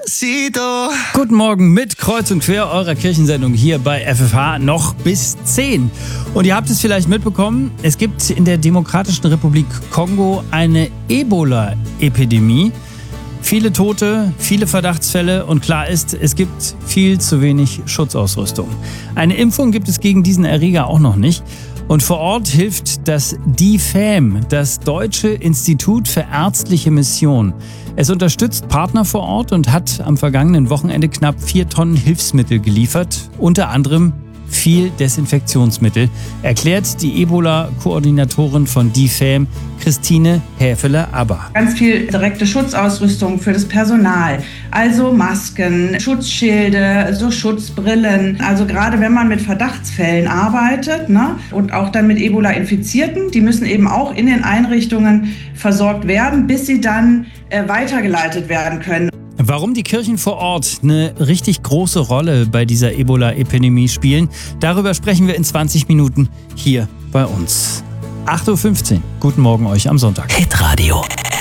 Despacito. Guten Morgen mit Kreuz und Quer, eurer Kirchensendung hier bei FFH noch bis 10. Und ihr habt es vielleicht mitbekommen, es gibt in der Demokratischen Republik Kongo eine Ebola-Epidemie. Viele Tote, viele Verdachtsfälle und klar ist, es gibt viel zu wenig Schutzausrüstung. Eine Impfung gibt es gegen diesen Erreger auch noch nicht. Und vor Ort hilft das DIFAM, das Deutsche Institut für ärztliche Mission. Es unterstützt Partner vor Ort und hat am vergangenen Wochenende knapp 4 Tonnen Hilfsmittel geliefert, unter anderem viel Desinfektionsmittel, erklärt die Ebola-Koordinatorin von DIFAM, Christine Häfele-Aber. Ganz viel direkte Schutzausrüstung für das Personal, also Masken, Schutzschilde, so Schutzbrillen. Also gerade wenn man mit Verdachtsfällen arbeitet, und auch dann mit Ebola-Infizierten, die müssen eben auch in den Einrichtungen versorgt werden, bis sie dann weitergeleitet werden können. Warum die Kirchen vor Ort eine richtig große Rolle bei dieser Ebola-Epidemie spielen, darüber sprechen wir in 20 Minuten hier bei uns. 8.15 Uhr. Guten Morgen euch am Sonntag. Hitradio